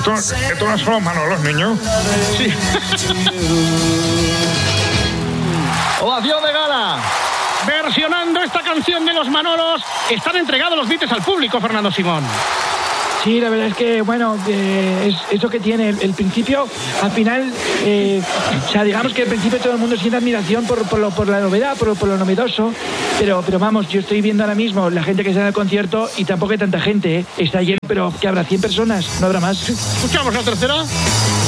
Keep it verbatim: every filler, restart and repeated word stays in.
Esto, esto no son los Manolos, niño. Sí. Ovación de gala. Versionando esta canción de los Manolos, están entregados los Beatles al público, Fernando Simón. Sí, la verdad es que, bueno, eh, es eso que tiene el, el principio, al final, eh, o sea, digamos que al principio todo el mundo siente admiración por, por, lo, por la novedad, por, por lo novedoso, pero, pero vamos, yo estoy viendo ahora mismo la gente que está en el concierto y tampoco hay tanta gente, ¿eh? Está lleno, pero que habrá cien personas, no habrá más. ¿Escuchamos la tercera?